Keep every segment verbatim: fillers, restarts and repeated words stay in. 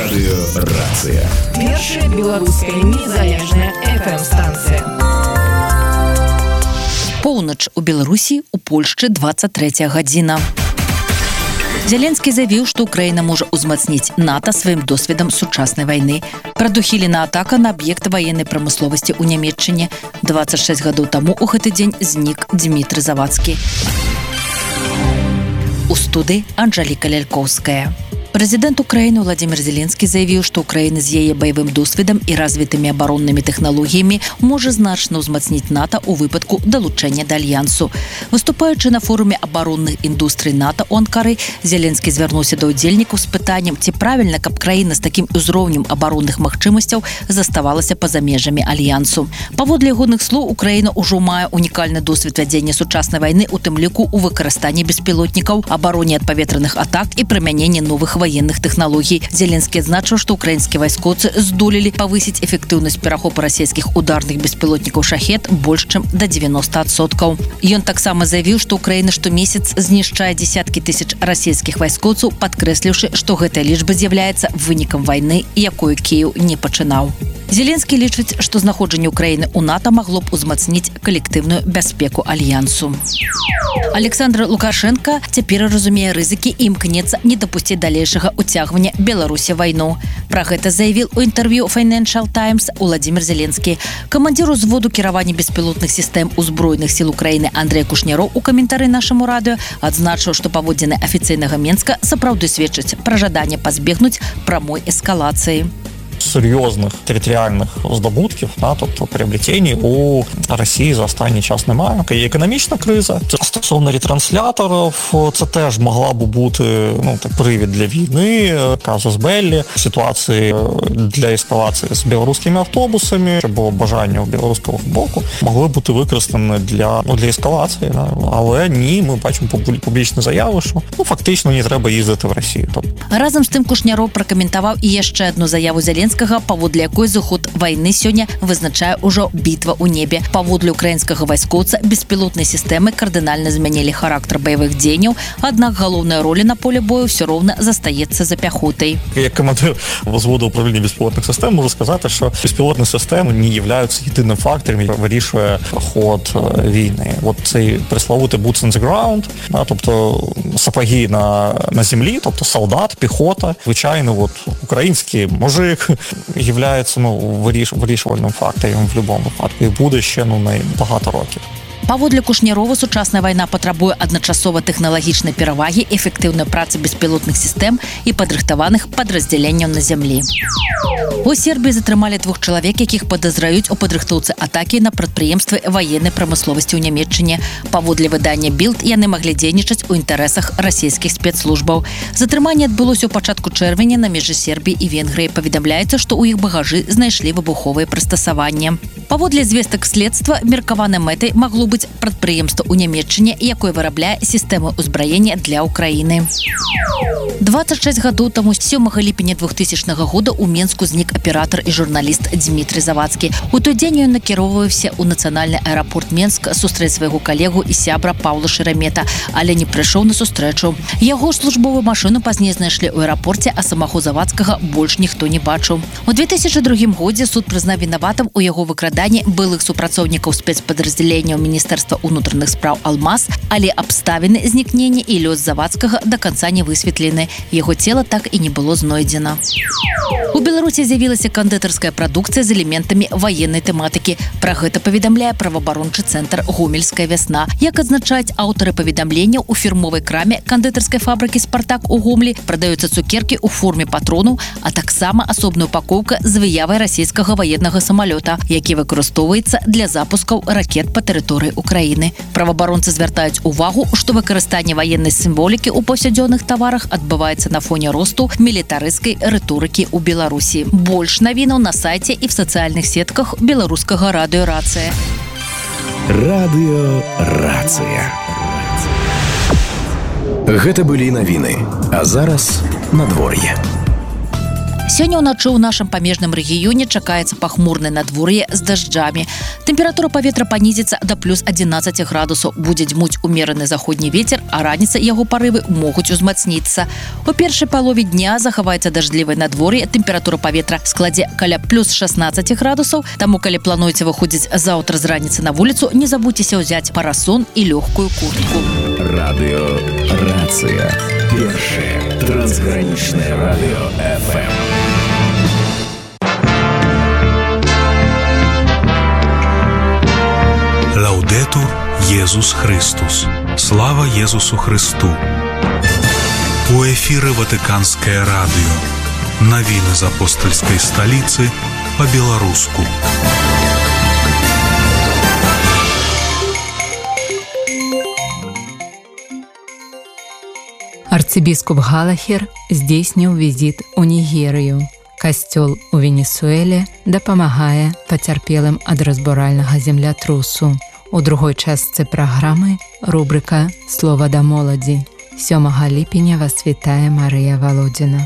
Радыёрацыя. Першая беларуская незалежная эф эм-станцыя. Поўнач у Беларусі, у Польшчы двадцать третья гадзіна. Зеленскі заявіў, што Украіна можа ўзмацніць НАТО сваім досведам сучаснай вайны. Прадухілена атака на аб'ект ваеннай прамысловасці ў Нямецчыне. двадцать шесть гадоў таму у гэты дзень знік Дмітрый Завадскі. У студыі Анжэліка Лялькоўская. Прэзідэнт Украіны Владзімір Зеленскі заявіў, што Украіна з яе баявым досведам і развітымі абароннымі тэхналогіямі можа значна ўзмацніць НАТО ў выпадку далучэння да альянсу. Выступаючы на форуме абаронных індустрый НАТО ў Анкары, Зеленскі звярнуўся да ўдзельнікаў з пытаннем, ці правільна, каб краіна з такім узроўнем абаронных магчымасцяў заставалася па-за межамі альянсу. Паводле ягоных слоў, Украіна ўжо мае унікальны досвед вядзення сучаснай вайны, у тым ліку ў выкарыстанні беспілотнікаў, абароне ад паветраных атак і прымяненні новых военных тэхналогій. Зеленскі адзначыў, што украінскія вайскоўцы здолелі павысіць эфектыўнасць перахопу расійскіх ударных беспілотнікаў «Шахед» больш чым да девяноста адсоткаў. Ён таксама заявіў, што Украіна штомесяц знішчае дзесяткі тысяч расійскіх вайскоўцаў, падкрэсліўшы, што гэтая лічба з'яўляецца вынікам вайны, якую Кіеў не пачынаў. Зеленскі лічыць, што знаходжанне Украіны ў НАТО магло б узмацніць калектыўную бяспеку альянсу. Александр Лукашенко цяпер разумее рызыкі і імкнецца не дапусціць далейшага ўцягвання Беларусі вайну. Пра гэта заявіў у інтэрв'ю Financial Times Владзімір Зеленскі. Камандзір узводу кіравання беспілотных сістэм узброеных сіл Украіны Андрэй Кушняроў у каментары нашаму радыё адзначыў, што паводзіны афіцыйнага Менска сапраўды сведчаць пра жаданне пазбегнуць прамой эскалацыі. Серйозних територіальних здобутків, да, тобто приобретень у Росії за останній час немає. Є економічна криза. Стосовно ретрансляторів, це теж могла б бути, ну, так, привід для війни, казус беллі, ситуації для ескалації з білоруськими автобусами, що було бажання у білоруського боку, могли бути використані для, ну, для ескалації. Да. Але ні, ми бачимо публічні заяви, що, ну, фактично не треба їздити в Росію. Тобто. Разом з тим Кушняров прокоментував і ще одну заяву Зеленського, паводле якой заход вайны сёння вызначае ўжо бітва ў небе. Паводле украінскага вайскоўца беспілотныя сістэмы кардынальна змянілі характар баявых дзеянняў, аднак галоўная роля на поле бою ўсё роўна застаецца за пяхотай. Як камандир взводу управління безпілотних систем можу сказати, що безпілотні системи не являються єдиним фактором, який вирішує ход війни. От цей пресловутий boots on the ground, да, тобто сапоги на, на землі, тобто солдат, піхота, звичайно, от український мужик, являється, ну, виріш, вирішувальним фактором в будь-якому випадку і буде ще, ну, на багато років. Паводле Кушнярова, сучасная вайна патрабуе адначасова тэхналагічнай перавагі, эфектыўнай працы беспілотных сістэм і падрыхтаваных падраздзяленняў на зямлі. У Сербіі затрымалі двух чалавек, якіх падазраюць у падрыхтоўцы атакі на прадпрыемствы ваеннай прамысловасці ў Нямецчыне. Паводле выдання Білд, яны маглі дзейнічаць у інтарэсах расійскіх спецслужбаў. Затрыманне адбылося ў пачатку чэрвеня на межы Сербіі і Венгрыі. Паведамляецца, што ў іх багажы знайшлі выбуховыя прыстасаванні. Паводле звестак следства, меркаванай мэтай магло быць прадпрыемства ў Нямецчыне, якое вырабляе сістэмы ўзбраення для Украіны. двадцать шесть гадоў таму сёмага ліпеня двухтысячнага года ў Менску знік аператар і журналіст Дмітрый Завадскі. У той дзень ён накіроўваўся ў нацыянальны аэрапорт Менск сустрэць свайго калегу і сябра Паўла Шерамета, але не прыйшоў на сустрэчу. Яго службовую машыну пазней знайшлі ў аэрапорце, а самого Завадскага больш ніхто не бачыў. У две тысячи другім годзе суд прызнаў вінаватым у яго выкраданні былых супрацоўнікаў спецпадраздзяленняў Міністэрства ўнутраных спраў «Алмаз», але абставіны знікнення і лёс Завадскага да канца не высветлены. Яго цела так і не было знойдзена. У Беларусі з'явілася кандытарская прадукцыя з элементамі ваеннай тэматыкі. Пра гэта паведамляе праваабарончы цэнтр «Гомельская вясна». Як адзначаюць аўтары паведамленняў, у фірмовай краме кандытарскай фабрыкі «Спартак» у Гомлі прадаюцца цукеркі ў форме патронаў, а таксама асобная упакоўка з выявай расійскага ваеннага самалёта, які выкарыстоўваецца для запускаў ракет па тэрыторыі Украіны. Праваабаронцы звяртаюць увагу, што выкарыстанне ваеннай сімволікі ў паўсядзённых таварах адбываецца на фоне росту мілітарысцкай рыторыкі ў Беларусі. Больш навінаў на сайце і в сацыяльных сетках беларускага радыёрацыя. Радыёрацыя. Гэта былі навіны, а зараз надвор'е. Сёння ўначы ў нашым памежным рэгіёне чакаецца пахмурнае надвор'е з дажджамі. Тэмпература паветра панізіцца да плюс адзінаццаць градусаў. Будзе дзьмуць умераны заходні вецер, а раніцай яго парывы могуць узмацніцца. У першай палове дня захаваецца дажджлівае надвор'е, тэмпература паветра складзе каля плюс шаснаццаць градусаў. Таму, калі плануеце выходзіць заўтра з раніцы на вуліцу, не забудзьцеся ўзяць парасон і лёгкую куртку. Радыё Рацыя. Першае трансгранічнае радыё эф эм. Лаудетур Єсус Христос. Слава Єсусу Христу. У эфіры Ватыканскае радыё. Навіны з апостальскай сталіцы па-беларуску. Арцыбіскуп Галахер здзейсніў візіт у Нігерыю. Касцёл у Венесуэле дапамагае пацярпелым ад разбуральнага землятрусу. У другой частцы праграмы рубрыка «Слова да моладзі». сёмага ліпеня вас вітае Марыя Валодзіна.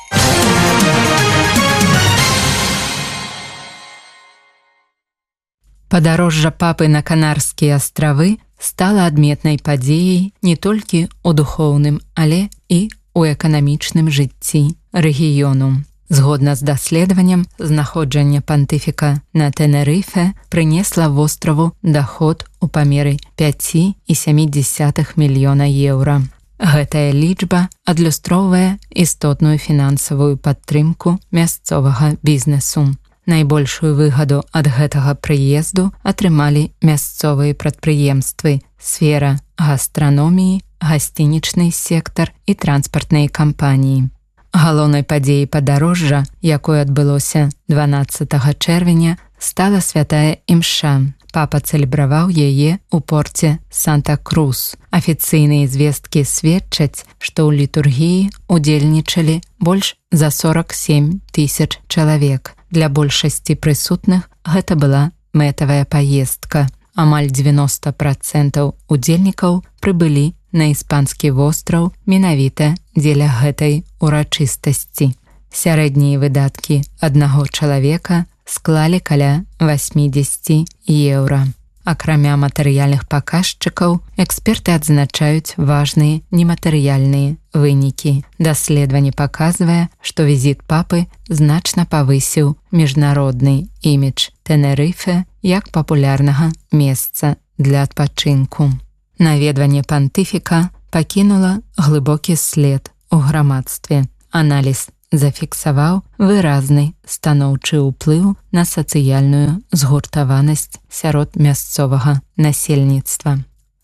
Падарожжа папы на Канарскія астравы стала адметнай падзеяй не толькі ў духоўным, але і ў эканамічным жыцці рэгіёну. Згодна з даследаваннем, знаходжанне пантыфіка на Тэнерыфе прынесла востраву даход у памеры пяць і сем дзесятых мільёна еўра. Гэтая лічба адлюстроўвае істотную фінансавую падтрымку мясцовага бізнесу. Найбольшую выгаду ад гэтага прыезду атрымалі мясцовыя прадпрыемствы, сфера гастраноміі, гасцінічны сектар і транспартныя кампаніі. Галоўнай падзеяй падарожжа, якое адбылося дванаццатага чэрвеня, стала святая імша. Папа цэлебраваў яе ў порце Санта-Крус. Афіцыйныя звесткі сведчаць, што ў літургіі удзельнічалі больш за сорак сем тысяч чалавек. Для большасці прысутных гэта была мэтавая паездка. Амаль дзевяноста працэнтаў удзельнікаў прыбылі на іспанскі востраў менавіта дзеля гэтай урачыстасці. Сярэднія выдаткі аднаго чалавека склалі каля васьмідзесят еўра. Акрамя матэрыяльных паказчыкаў, эксперты адзначаюць важныя нематэрыяльныя вынікі. Даследаванне паказвае, што візіт папы значна павысіў міжнародны імідж Тэнерыфе як папулярнага месца для адпачынку. Наведванне пантыфіка пакінула глыбокі след у грамадстве. Аналіз зафіксаваў выразны станоўчы ўплыў на сацыяльную згуртаванасць сярод мясцовага насельніцтва.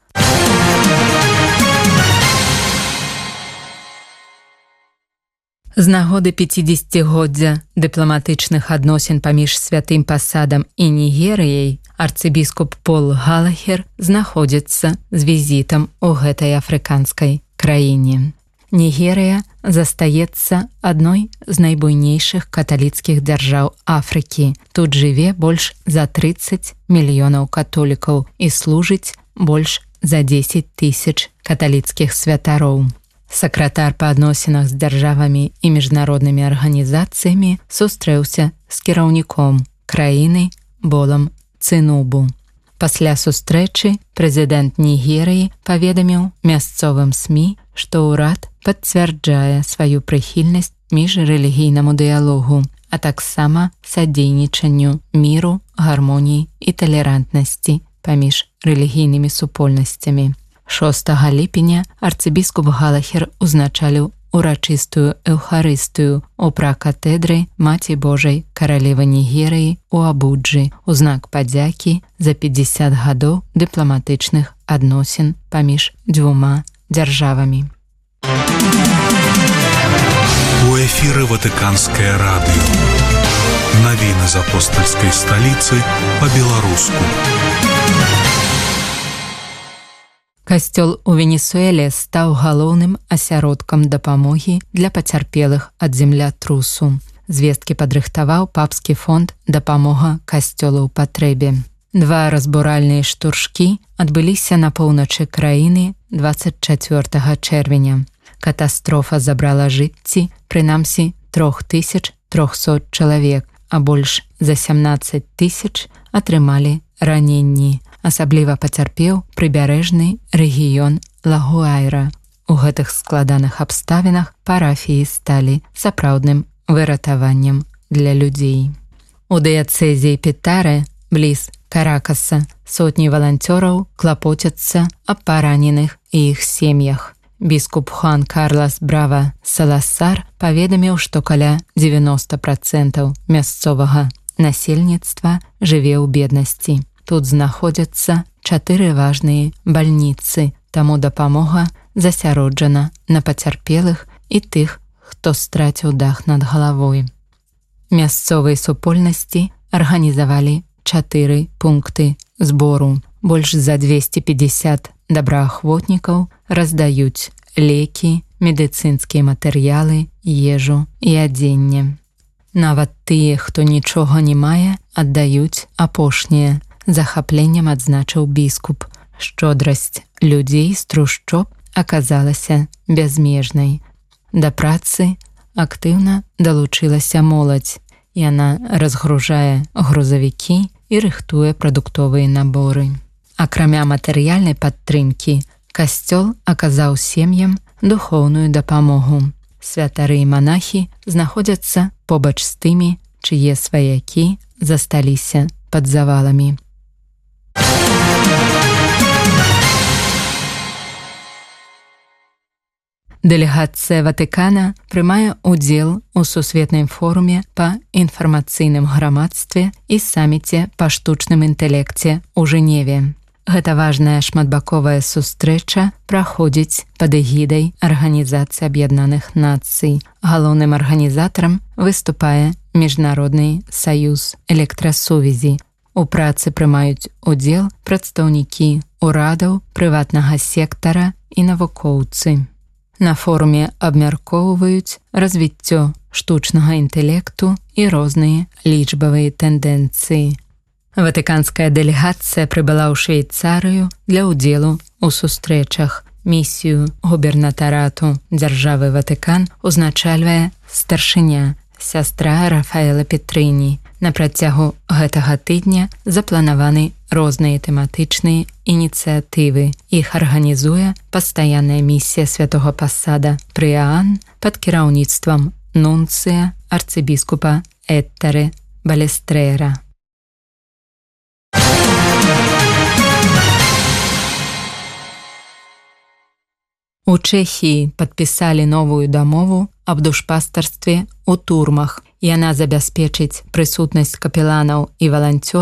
З нагоды пяцідзесяцігоддзя дыпламатычных адносін паміж святым пасадам і Нігерыяй арцыбіскуп Пол Галахер знаходзіцца з візітам у гэтай афрыканскай краіне. Нігерыя застаецца адной з найбуйнейшых каталіцкіх дзяржаў Афрыкі. Тут жыве больш за трыццаць мільёнаў католікаў і служыць больш за дзесяць тысяч каталіцкіх святароў. Сакратар па адносінах з дзяржавамі і міжнароднымі арганізацыямі сустрэўся з кіраўніком краіны Болам Цынубу. Пасля сустрэчы прэзідэнт Нігерыі паведаміў мясцовым СМІ, што ўрад пацвярджае сваю прыхільнасць міжрэлігійнаму дыялогу, а таксама садзейнічанню міру, гармоніі і талерантнасці паміж рэлігійнымі супольнасцямі. шостага ліпеня арцыбіскуп Галахер узначаліў урачыстую эўхарыстыю у пракатэдры Маці Божай Каралевы Нігерыі у Абуджы у знак падзякі за пяцьдзясят гадоў дыпламатычных адносін паміж дзвюма дзяржавамі. У эфіры Ватыканскае радыё. Навіны з апостальскай сталіцы па-беларуску. Касцёл у Венесуэле стаў галоўным асяродкам дапамогі для пацярпелых ад землятрусу. Звесткі падрыхтаваў папскі фонд «Дапамога касцёлу ў патрэбе». Два разбуральныя штуршкі адбыліся на поўначы краіны дваццаць чацвёртага чэрвеня. Катастрофа забрала жыцці, прынамсі, трох тысяч трохсот чалавек, а больш за сямнаццаць тысяч атрымалі раненні. Асабліва пацярпеў прыбярэжны рэгіён Лагуайра. У гэтых складаных абставінах парафіі сталі сапраўдным выратаваннем для людзей. У дыяцэзіі Петаре, бліз Каракаса, сотні валанцёраў клапоцяцца аб параненых і іх сем'ях. Біскуп Хуан Карлас Брава Саласар паведаміў, што каля дзевяноста працэнтаў мясцовага насельніцтва жыве ў беднасці. Тут знаходзяцца чатыры важныя бальніцы, таму дапамога засяроджана на пацярпелых і тых, хто страціў дах над галавой. Мясцовыя супольнасці арганізавалі чатыры пункты збору. Больш за двесце пятьдесят добраахвотнікаў раздаюць лекі, медыцынскія матэрыялы, ежу і адзенне. Нават тыя, хто нічога не мае, аддаюць апошняе. Захапленнем адзначыў біскуп. Шчодрасць людзей з трушчоб аказалася бязмежнай. Да працы актыўна далучылася моладзь. Яна разгружае грузавікі і рыхтуе прадуктовыя наборы. Акрамя матэрыяльнай падтрымкі, касцёл аказаў сем'ям духоўную дапамогу. Святары і манахі знаходзяцца побач з тымі, чые сваякі засталіся пад заваламі. Дэлегацыя Ватыкана прымае ўдзел у сусветным форуме па інфармацыйным грамадстве і саміце па штучным інтэлекце ў Жэневе. Гэта важная шматбаковая сустрэча праходзіць пад эгідай Арганізацыі Аб'яднаных Нацый. Галоўным арганізатарам выступае Міжнародны саюз электрасувязі. У працы прымаюць удзел прадстаўнікі урадаў, прыватнага сектара і навукоўцы. На форуме абмяркоўваюць развіццё штучнага інтэлекту і розныя лічбавыя тэндэнцыі. Ватыканская дэлегацыя прыбыла ў Швейцарыю для ўдзелу ў сустрэчах. Місію губернатарату дзяржавы Ватыкан узначальвае старшыня, сястра Рафаэла Петрыні. На працягу гэтага тыдня запланаваны розныя тэматычныя ініцыятывы. Іх арганізуе пастаянная місія святога пасада Прыаан пад кіраўніцтвам нунцыя арцыбіскупа Эттаре Балестрэра. У Чэхіі падпісалі новую дамову аб душпастарстве ў турмах. Яна забяспечыць прысутнасць капеланаў і валанцёраў